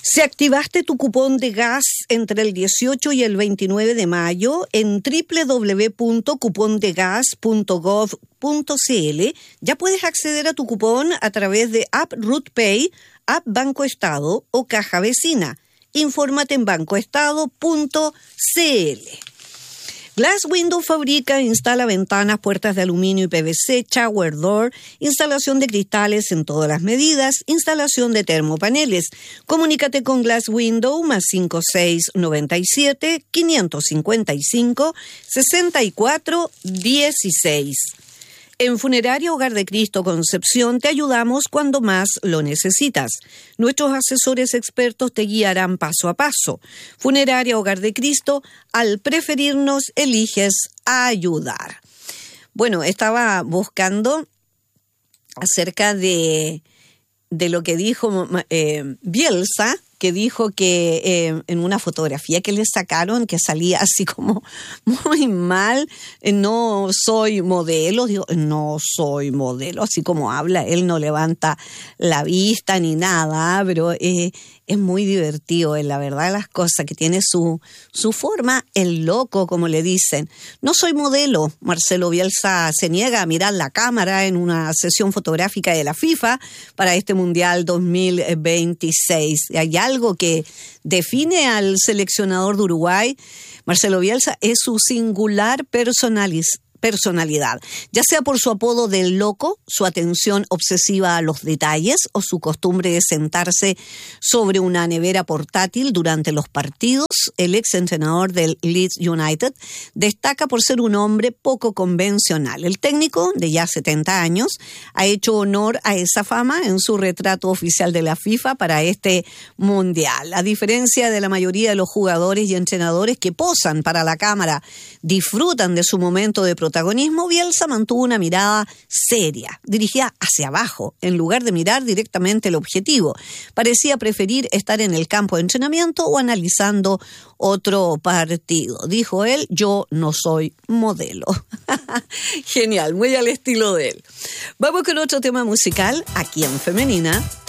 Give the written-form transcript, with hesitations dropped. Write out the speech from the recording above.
Si activaste tu cupón de gas entre el 18 y el 29 de mayo en www.cupondegas.gov.cl ya puedes acceder a tu cupón a través de App RootPay, App Banco Estado o Caja Vecina. Infórmate en bancoestado.cl. Glass Window fabrica e instala ventanas, puertas de aluminio y PVC, shower door, instalación de cristales en todas las medidas, instalación de termopaneles. Comunícate con Glass Window más 5697-555-6416. En Funeraria Hogar de Cristo Concepción te ayudamos cuando más lo necesitas. Nuestros asesores expertos te guiarán paso a paso. Funeraria Hogar de Cristo, al preferirnos, eliges ayudar. Bueno, estaba buscando acerca de lo que dijo Bielsa, que dijo que en una fotografía que le sacaron, que salía así como muy mal, no soy modelo, digo, no soy modelo, así como habla, él no levanta la vista ni nada, pero es muy divertido, la verdad, las cosas, que tiene su forma, el loco, como le dicen. No soy modelo. Marcelo Bielsa se niega a mirar la cámara en una sesión fotográfica de la FIFA para este Mundial 2026. Hay algo que define al seleccionador de Uruguay, Marcelo Bielsa, es su singular personalidad, ya sea por su apodo del loco, su atención obsesiva a los detalles o su costumbre de sentarse sobre una nevera portátil durante los partidos. El ex entrenador del Leeds United destaca por ser un hombre poco convencional. El técnico, de ya 70 años, ha hecho honor a esa fama en su retrato oficial de la FIFA para este mundial. A diferencia de la mayoría de los jugadores y entrenadores que posan para la cámara, disfrutan de su momento de protagonismo, Bielsa mantuvo una mirada seria, dirigida hacia abajo, en lugar de mirar directamente el objetivo. Parecía preferir estar en el campo de entrenamiento o analizando otro partido. Dijo él, yo no soy modelo. Genial, muy al estilo de él. Vamos con otro tema musical aquí en Femenina.